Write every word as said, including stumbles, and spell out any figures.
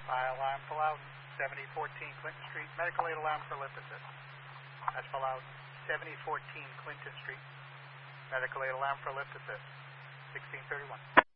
Fire alarm for Loudon, seventy fourteen Clinton Street. Medical aid alarm for lift assist. That's for Loudon, seventy fourteen Clinton Street. Medical aid alarm for lift assist, sixteen thirty-one.